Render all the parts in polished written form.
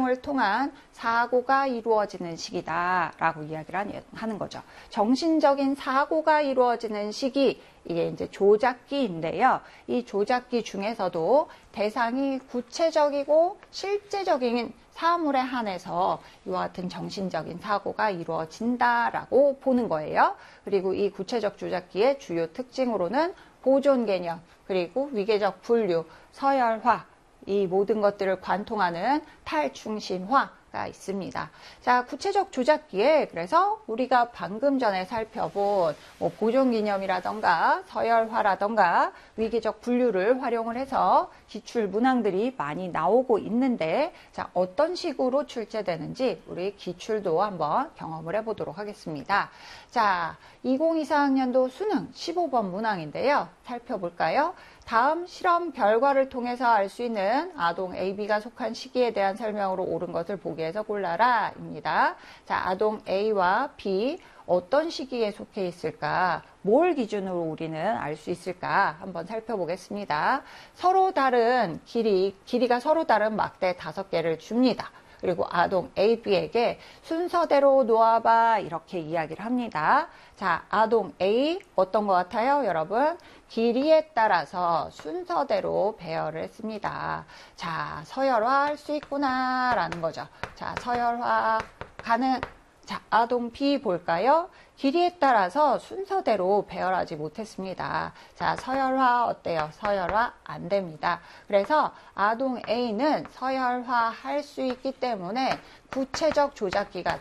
활용을 통한 사고가 이루어지는 시기다라고 이야기를 하는 거죠. 정신적인 사고가 이루어지는 시기, 이게 이제 조작기인데요. 이 조작기 중에서도 대상이 구체적이고 실제적인 사물에 한해서 이와 같은 정신적인 사고가 이루어진다라고 보는 거예요. 그리고 이 구체적 조작기의 주요 특징으로는 보존 개념, 그리고 위계적 분류, 서열화, 이 모든 것들을 관통하는 탈중심화가 있습니다. 자, 구체적 조작기에 그래서 우리가 방금 전에 살펴본 보존 개념이라던가 서열화라던가 위계적 분류를 활용을 해서 기출 문항들이 많이 나오고 있는데, 자, 어떤 식으로 출제되는지 우리 기출도 한번 경험을 해보도록 하겠습니다. 자, 2024학년도 수능 15번 문항인데요. 살펴볼까요? 다음 실험 결과를 통해서 알 수 있는 아동 AB가 속한 시기에 대한 설명으로 옳은 것을 보기에서 골라라 입니다. 자, 아동 A와 B 어떤 시기에 속해 있을까? 뭘 기준으로 우리는 알 수 있을까? 한번 살펴보겠습니다. 서로 다른 길이가 서로 다른 막대 5개를 줍니다. 그리고 아동 A, B에게 순서대로 놓아봐 이렇게 이야기를 합니다. 자, 아동 A 어떤 것 같아요, 여러분? 길이에 따라서 순서대로 배열을 했습니다. 자, 서열화할 수 있구나 라는 거죠. 자, 서열화 가능. 자, 아동 B 볼까요? 길이에 따라서 순서대로 배열하지 못했습니다. 자, 서열화 어때요? 서열화 안 됩니다. 그래서 아동 A는 서열화할 수 있기 때문에 구체적 조작기가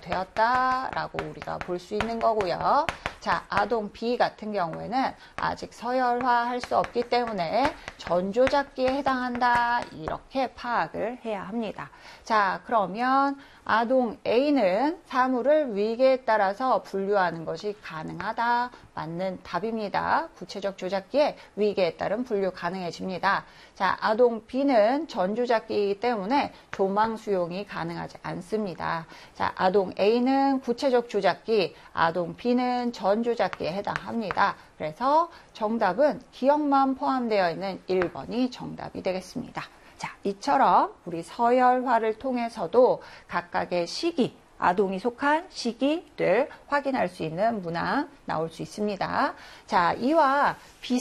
되었다라고 우리가 볼 수 있는 거고요. 자, 아동 B 같은 경우에는 아직 서열화할 수 없기 때문에 전조작기에 해당한다 이렇게 파악을 해야 합니다. 자, 그러면 아동 A는 사물을 위계에 따라서 분류하는 것이 가능하다. 맞는 답입니다. 구체적 조작기에 위계에 따른 분류 가능해집니다. 자, 아동 B는 전조작기이기 때문에 조망 수용이 가능하지 않습니다. 자, 아동 A는 구체적 조작기, 아동 B는 전조작기에 해당합니다. 그래서 정답은 기억만 포함되어 있는 1번이 정답이 되겠습니다. 자, 이처럼 우리 서열화를 통해서도 각각의 시기, 아동이 속한 시기를 확인할 수 있는 문항 나올 수 있습니다. 자, 이와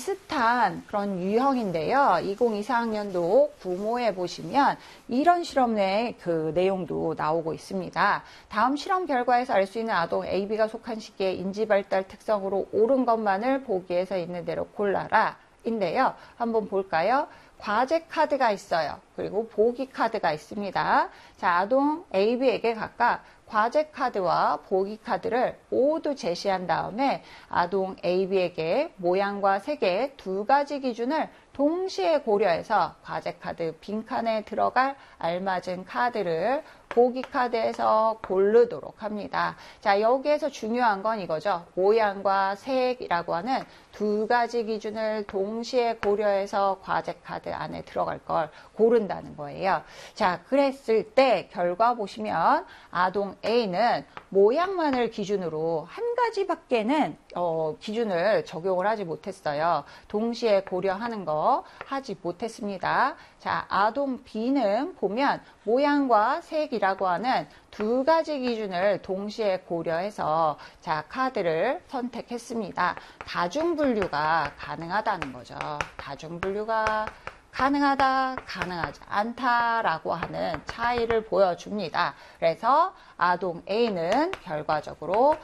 비슷한 그런 유형인데요. 2024학년도 구모에 보시면 이런 실험의 그 내용도 나오고 있습니다. 다음 실험 결과에서 알 수 있는 아동 AB가 속한 시기의 인지발달 특성으로 옳은 것만을 보기에서 있는 대로 골라라 인데요. 한번 볼까요? 과제 카드가 있어요. 그리고 보기 카드가 있습니다. 자, 아동 AB에게 각각 과제 카드와 보기 카드를 모두 제시한 다음에 아동 AB에게 모양과 색의 2가지 기준을 동시에 고려해서 과제 카드 빈칸에 들어갈 알맞은 카드를 보기 카드에서 고르도록 합니다. 자, 여기에서 중요한 건 이거죠. 모양과 색이라고 하는 2가지 기준을 동시에 고려해서 과제 카드 안에 들어갈 걸 고른다는 거예요. 자, 그랬을 때 결과 보시면 아동 A는 모양만을 기준으로 한 가지밖에는 기준을 적용을 하지 못했어요. 동시에 고려하는 거 하지 못했습니다. 자, 아동 B는 보면 모양과 색이라고 하는 2가지 기준을 동시에 고려해서 자, 카드를 선택했습니다. 다중분류가 가능하다는 거죠. 다중분류가 가능하다, 가능하지 않다라고 하는 차이를 보여줍니다. 그래서 아동 A는 결과적으로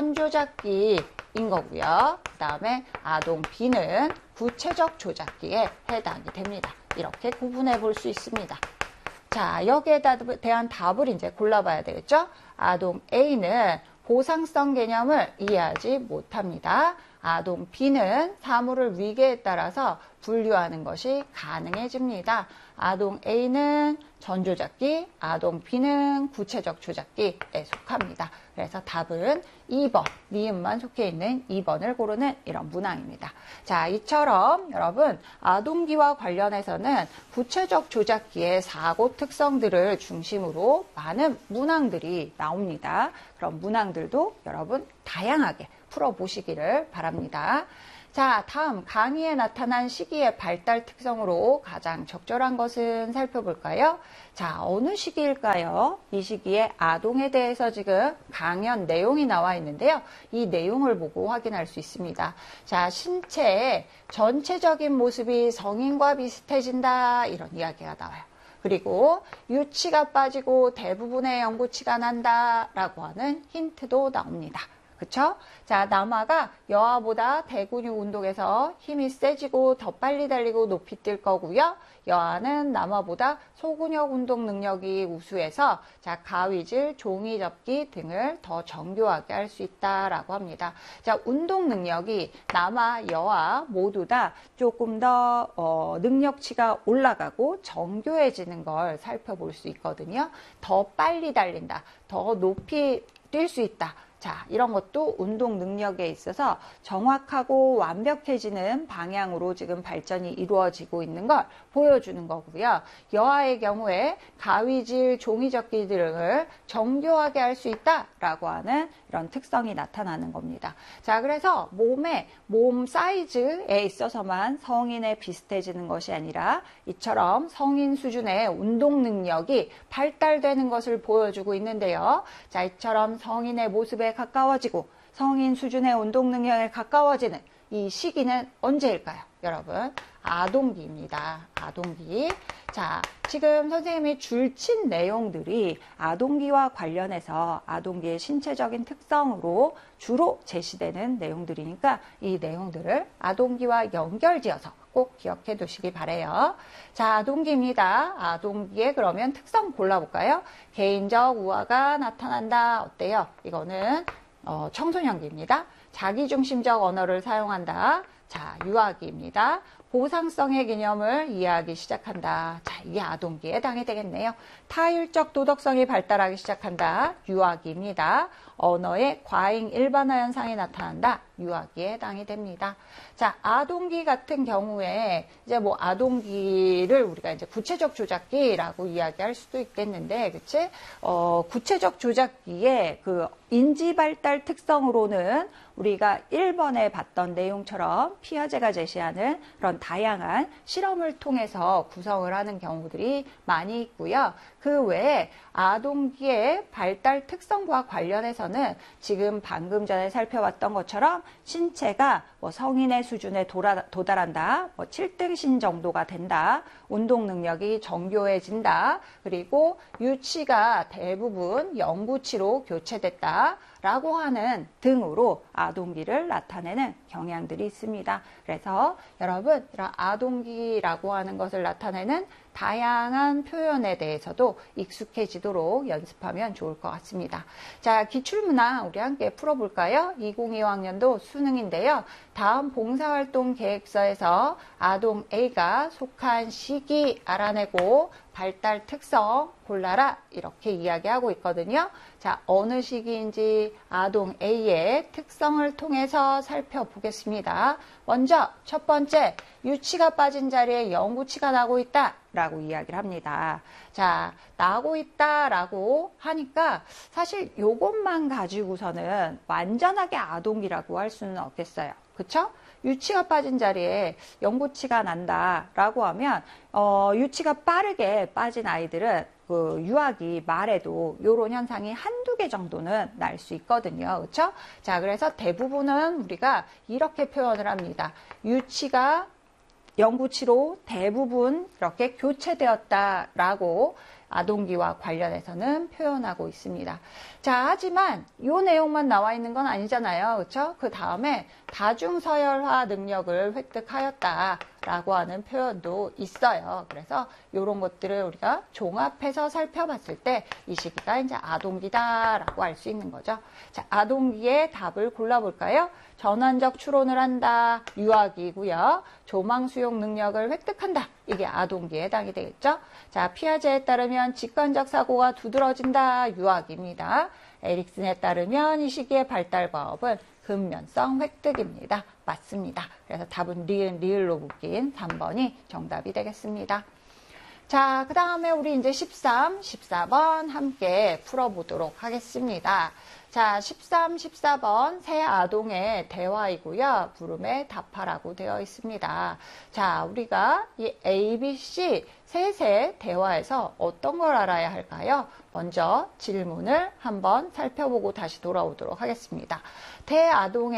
전조작기인 거고요. 그 다음에 아동 B는 구체적 조작기에 해당이 됩니다. 이렇게 구분해 볼 수 있습니다. 자, 여기에 대한 답을 이제 골라봐야 되겠죠? 아동 A는 보상성 개념을 이해하지 못합니다. 아동 B는 사물을 위계에 따라서 분류하는 것이 가능해집니다. 아동 A는 전조작기, 아동 B는 구체적 조작기에 속합니다. 그래서 답은 2번, 니은만 속해 있는 2번을 고르는 이런 문항입니다. 자, 이처럼 여러분 아동기와 관련해서는 구체적 조작기의 사고 특성들을 중심으로 많은 문항들이 나옵니다. 그런 문항들도 여러분 다양하게 풀어보시기를 바랍니다. 자, 다음 강의에 나타난 시기의 발달 특성으로 가장 적절한 것은 살펴볼까요? 자, 어느 시기일까요? 이 시기에 아동에 대해서 지금 강연 내용이 나와 있는데요. 이 내용을 보고 확인할 수 있습니다. 자, 신체의 전체적인 모습이 성인과 비슷해진다, 이런 이야기가 나와요. 그리고 유치가 빠지고 대부분의 영구치가 난다라고 하는 힌트도 나옵니다. 그쵸? 자, 남아가 여아보다 대근육 운동에서 힘이 세지고 더 빨리 달리고 높이 뛸 거고요. 여아는 남아보다 소근육 운동 능력이 우수해서 자, 가위질, 종이 접기 등을 더 정교하게 할 수 있다라고 합니다. 자, 운동 능력이 남아, 여아 모두 다 조금 더 능력치가 올라가고 정교해지는 걸 살펴볼 수 있거든요. 더 빨리 달린다, 더 높이 뛸 수 있다. 자, 이런 것도 운동 능력에 있어서 정확하고 완벽해지는 방향으로 지금 발전이 이루어지고 있는 걸 보여주는 거고요. 여아의 경우에 가위질, 종이접기 등을 정교하게 할 수 있다라고 하는 이런 특성이 나타나는 겁니다. 자, 그래서 몸 사이즈에 있어서만 성인에 비슷해지는 것이 아니라 이처럼 성인 수준의 운동 능력이 발달되는 것을 보여주고 있는데요. 자, 이처럼 성인의 모습에 가까워지고 성인 수준의 운동 능력에 가까워지는 이 시기는 언제일까요? 여러분, 아동기입니다. 아동기. 자, 지금 선생님이 줄친 내용들이 아동기와 관련해서 아동기의 신체적인 특성으로 주로 제시되는 내용들이니까 이 내용들을 아동기와 연결지어서 꼭 기억해 두시기 바래요. 자, 아동기입니다. 아동기의 그러면 특성 골라볼까요? 개인적 우화가 나타난다. 어때요? 이거는 청소년기입니다. 자기중심적 언어를 사용한다. 자, 유아기입니다. 보상성의 개념을 이해하기 시작한다. 자, 이게 아동기에 해당이 되겠네요. 타율적 도덕성이 발달하기 시작한다. 유아기입니다. 언어의 과잉 일반화 현상이 나타난다. 유아기에 해당이 됩니다. 자, 아동기 같은 경우에 이제 뭐 아동기를 우리가 이제 구체적 조작기라고 이야기할 수도 있겠는데, 그치? 구체적 조작기의 그 인지 발달 특성으로는 우리가 1번에 봤던 내용처럼 피아제가 제시하는 그런 다양한 실험을 통해서 구성을 하는 경우들이 많이 있고요. 그 외에 아동기의 발달 특성과 관련해서는 지금 방금 전에 살펴봤던 것처럼 신체가 뭐 성인의 수준에 도달한다, 뭐 7등신 정도가 된다, 운동 능력이 정교해진다, 그리고 유치가 대부분 영구치로 교체됐다 라고 하는 등으로 아동기를 나타내는 경향들이 있습니다. 그래서 여러분, 이런 아동기라고 하는 것을 나타내는 다양한 표현에 대해서도 익숙해지도록 연습하면 좋을 것 같습니다. 자, 기출문항 우리 함께 풀어볼까요? 2025학년도 수능인데요. 다음 봉사활동 계획서에서 아동 A가 속한 시기 알아내고 발달 특성 골라라, 이렇게 이야기하고 있거든요. 자, 어느 시기인지 아동 A의 특성을 통해서 살펴보겠습니다. 먼저 첫 번째, 유치가 빠진 자리에 영구치가 나고 있다 라고 이야기를 합니다. 자, 나고 있다 라고 하니까 사실 요것만 가지고서는 완전하게 아동기라고 할 수는 없겠어요. 그쵸? 유치가 빠진 자리에 영구치가 난다라고 하면 유치가 빠르게 빠진 아이들은 그 유아기 말에도 이런 현상이 한두 개 정도는 날 수 있거든요. 그렇죠? 자, 그래서 대부분은 우리가 이렇게 표현을 합니다. 유치가 영구치로 대부분 이렇게 교체되었다라고 아동기와 관련해서는 표현하고 있습니다. 자, 하지만 이 내용만 나와 있는 건 아니잖아요. 그렇죠? 그 다음에 다중서열화 능력을 획득하였다라고 하는 표현도 있어요. 그래서 이런 것들을 우리가 종합해서 살펴봤을 때 이 시기가 이제 아동기다라고 할 수 있는 거죠. 자, 아동기의 답을 골라볼까요? 전환적 추론을 한다. 유아기고요. 조망 수용 능력을 획득한다. 이게 아동기에 해당이 되겠죠. 자, 피아제에 따르면 직관적 사고가 두드러진다. 유아기입니다. 에릭슨에 따르면 이 시기의 발달 과업은 근면성 획득입니다. 맞습니다. 그래서 답은 리을로 묶인 3번이 정답이 되겠습니다. 자, 그 다음에 우리 이제 13, 14번 함께 풀어보도록 하겠습니다. 자, 13, 14번 새 아동의 대화이고요. 물음에 답하라고 되어 있습니다. 자, 우리가 이 A, B, C 셋의 대화에서 어떤 걸 알아야 할까요? 먼저 질문을 한번 살펴보고 다시 돌아오도록 하겠습니다. 새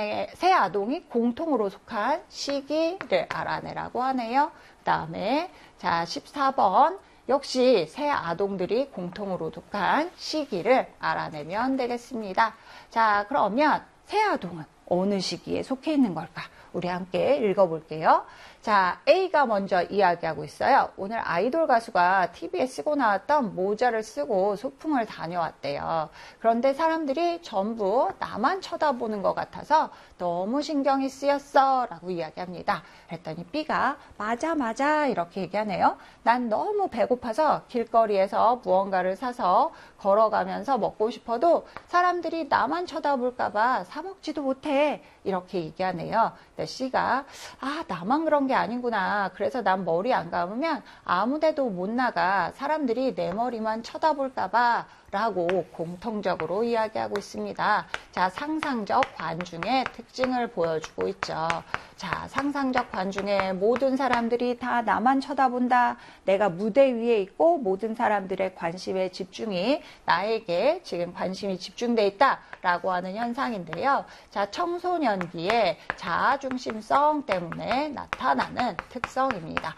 아동이 공통으로 속한 시기를 알아내라고 하네요. 그 다음에 자, 14번 역시 새 아동들이 공통으로 속한 시기를 알아내면 되겠습니다. 자, 그러면 새 아동은 어느 시기에 속해 있는 걸까? 우리 함께 읽어볼게요. 자, A가 먼저 이야기하고 있어요. 오늘 아이돌 가수가 TV에 쓰고 나왔던 모자를 쓰고 소풍을 다녀왔대요. 그런데 사람들이 전부 나만 쳐다보는 것 같아서 너무 신경이 쓰였어 라고 이야기합니다. 그랬더니 B가 맞아 이렇게 얘기하네요. 난 너무 배고파서 길거리에서 무언가를 사서 걸어가면서 먹고 싶어도 사람들이 나만 쳐다볼까봐 사 먹지도 못해 이렇게 얘기하네요. C가 나만 그런 게 아니구나. 그래서 난 머리 안 감으면 아무데도 못 나가. 사람들이 내 머리만 쳐다볼까봐 라고 공통적으로 이야기하고 있습니다. 자, 상상적 관중의 특징을 보여주고 있죠. 자, 상상적 관중에 모든 사람들이 다 나만 쳐다본다. 내가 무대 위에 있고 모든 사람들의 관심의 집중이 나에게 지금 관심이 집중돼 있다 라고 하는 현상인데요. 자, 청소년기의 자아중심성 때문에 나타나는 특성입니다.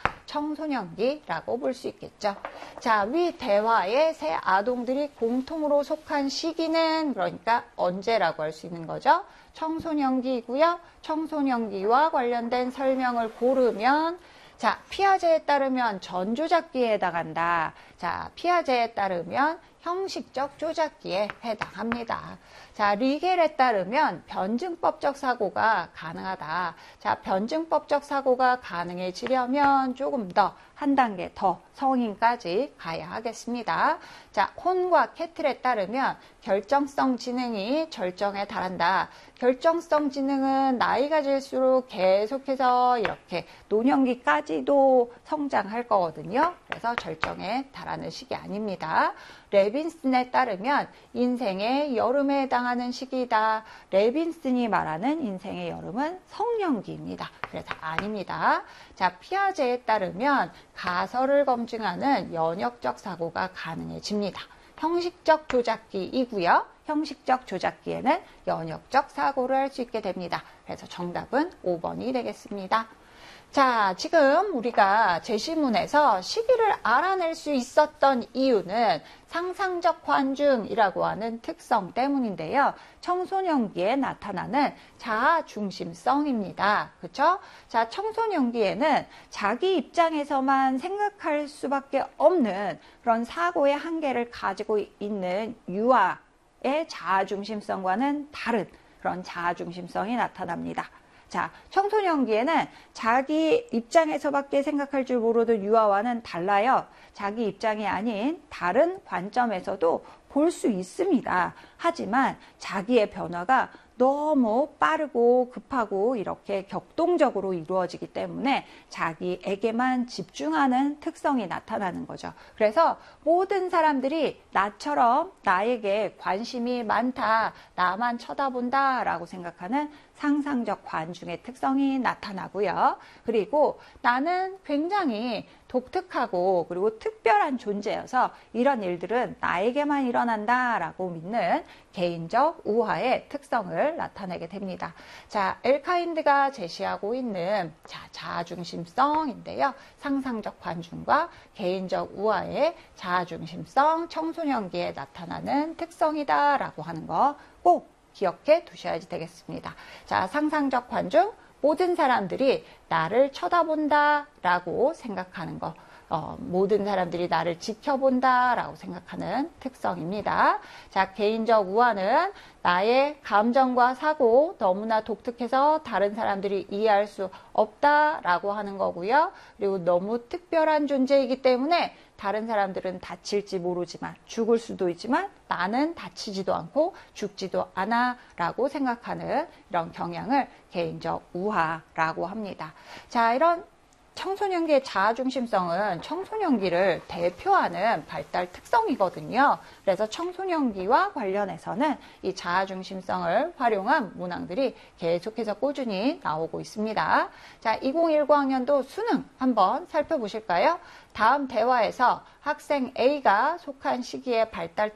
청소년기라고 볼 수 있겠죠. 자, 위 대화에 새 아동들이 공통으로 속한 시기는 그러니까 언제라고 할 수 있는 거죠? 청소년기이고요. 청소년기와 관련된 설명을 고르면 자, 피아제에 따르면 전조작기에 해당한다. 자, 피아제에 따르면 형식적 조작기에 해당합니다. 자, 리겔에 따르면 변증법적 사고가 가능하다. 자, 변증법적 사고가 가능해지려면 조금 더 한 단계 더 성인까지 가야 하겠습니다. 자, 혼과 캐틀에 따르면 결정성 지능이 절정에 달한다. 결정성 지능은 나이가 들수록 계속해서 이렇게 노년기까지도 성장할 거거든요. 그래서 절정에 달하는 시기 아닙니다. 레빈슨에 따르면 인생의 여름에 해당하는 시기이다. 레빈슨이 말하는 인생의 여름은 성년기입니다. 그래서 아닙니다. 자, 피아제에 따르면 가설을 검증하는 연역적 사고가 가능해집니다. 형식적 조작기이고요. 형식적 조작기에는 연역적 사고를 할 수 있게 됩니다. 그래서 정답은 5번이 되겠습니다. 자, 지금 우리가 제시문에서 시기를 알아낼 수 있었던 이유는 상상적 관중이라고 하는 특성 때문인데요. 청소년기에 나타나는 자아중심성입니다. 그렇죠? 자, 청소년기에는 자기 입장에서만 생각할 수밖에 없는 그런 사고의 한계를 가지고 있는 유아의 자아중심성과는 다른 그런 자아중심성이 나타납니다. 자, 청소년기에는 자기 입장에서밖에 생각할 줄 모르던 유아와는 달라요. 자기 입장이 아닌 다른 관점에서도 볼 수 있습니다. 하지만 자기의 변화가 너무 빠르고 급하고 이렇게 격동적으로 이루어지기 때문에 자기에게만 집중하는 특성이 나타나는 거죠. 그래서 모든 사람들이 나처럼 나에게 관심이 많다, 나만 쳐다본다 라고 생각하는 상상적 관중의 특성이 나타나고요. 그리고 나는 굉장히 독특하고 그리고 특별한 존재여서 이런 일들은 나에게만 일어난다라고 믿는 개인적 우화의 특성을 나타내게 됩니다. 자, 엘카인드가 제시하고 있는 자아중심성인데요. 상상적 관중과 개인적 우화의 자아중심성, 청소년기에 나타나는 특성이다라고 하는 거 꼭 기억해 두셔야지 되겠습니다. 자, 상상적 관중, 모든 사람들이 나를 쳐다본다라고 생각하는 거. 모든 사람들이 나를 지켜본다라고 생각하는 특성입니다. 자, 개인적 우화는 나의 감정과 사고 너무나 독특해서 다른 사람들이 이해할 수 없다라고 하는 거고요. 그리고 너무 특별한 존재이기 때문에 다른 사람들은 다칠지 모르지만 죽을 수도 있지만 나는 다치지도 않고 죽지도 않아 라고 생각하는 이런 경향을 개인적 우화라고 합니다. 자, 이런 청소년기의 자아중심성은 청소년기를 대표하는 발달 특성이거든요. 그래서 청소년기와 관련해서는 이 자아중심성을 활용한 문항들이 계속해서 꾸준히 나오고 있습니다. 자, 2019학년도 수능 한번 살펴보실까요? 다음 대화에서 학생 A가 속한 시기의 발달